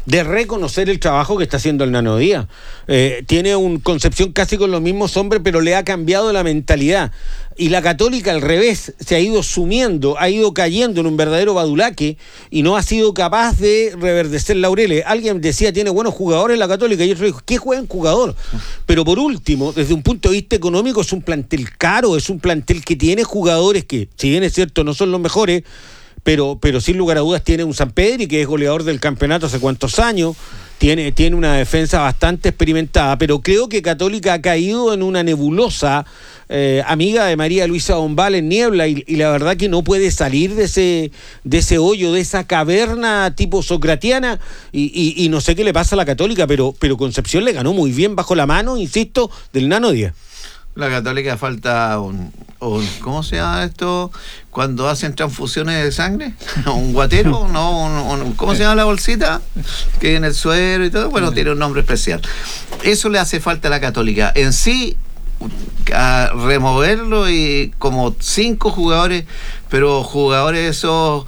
de reconocer el trabajo que está haciendo el Nano Díaz. Tiene una Concepción casi con los mismos hombres, pero le ha cambiado la mentalidad. Y la Católica al revés, se ha ido sumiendo, ha ido cayendo en un verdadero badulaque y no ha sido capaz de reverdecer laureles. Alguien decía, tiene buenos jugadores la Católica, y otro dijo, ¿qué buen jugador? Pero por último, desde un punto de vista económico, es un plantel caro, es un plantel que tiene jugadores que, si bien es cierto, no son los mejores, pero sin lugar a dudas tiene un Sampedri que es goleador del campeonato hace cuántos años, tiene una defensa bastante experimentada, pero creo que Católica ha caído en una nebulosa amiga de María Luisa Bombal en niebla, y la verdad que no puede salir de ese hoyo, de esa caverna tipo socratiana, y no sé qué le pasa a la Católica, pero Concepción le ganó muy bien bajo la mano, insisto, del Nano Díaz. La Católica falta un ¿cómo se llama esto? Cuando hacen transfusiones de sangre, un guatero, ¿no? ¿Cómo se llama la bolsita? Que en el suero y todo, bueno, tiene un nombre especial. Eso le hace falta a la Católica. En sí, a removerlo, y como 5 jugadores, pero jugadores esos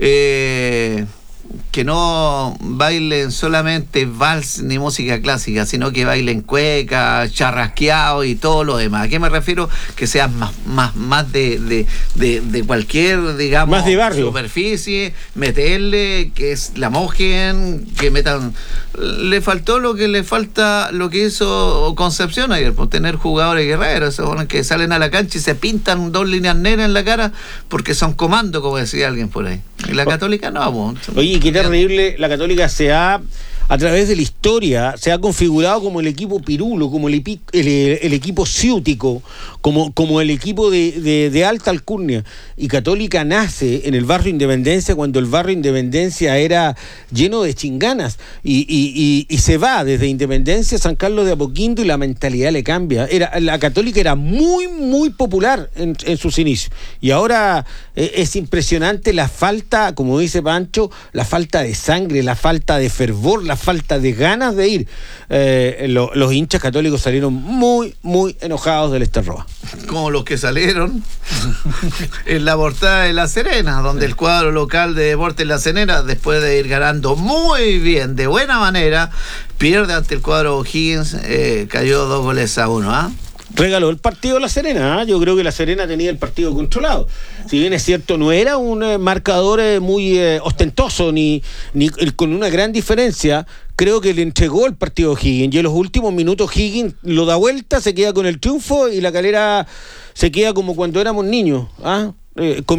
que no bailen solamente vals ni música clásica, sino que bailen cueca, charrasqueado y todo lo demás. ¿A qué me refiero? Que sean más de cualquier, digamos, más de barrio, superficie, meterle, que la mojen, que metan. Le faltó lo que hizo Concepción ayer, por tener jugadores guerreros, esos que salen a la cancha y se pintan 2 líneas negras en la cara porque son comandos, como decía alguien por ahí. Y la Católica no. Oye, qué terrible, la Católica a través de la historia, se ha configurado como el equipo pirulo, como el equipo ciútico, como el equipo de alta alcurnia. Y Católica nace en el barrio Independencia, cuando el barrio Independencia era lleno de chinganas, y se va desde Independencia a San Carlos de Apoquindo, y la mentalidad le cambia. La Católica era muy, muy popular en sus inicios, y ahora es impresionante la falta, como dice Pancho, la falta de sangre, la falta de fervor, la falta de ganas de ir. Los hinchas católicos salieron muy, muy enojados del Esterroa. Como los que salieron en la portada de La Serena, donde el cuadro local de Deportes La Serena, después de ir ganando muy bien, de buena manera, pierde ante el cuadro O'Higgins, cayó 2-1, Regaló el partido a La Serena, Yo creo que La Serena tenía el partido controlado. Si bien es cierto, no era un marcador muy ostentoso, ni con una gran diferencia, creo que le entregó el partido a O'Higgins, y en los últimos minutos O'Higgins lo da vuelta, se queda con el triunfo, y La Calera se queda como cuando éramos niños,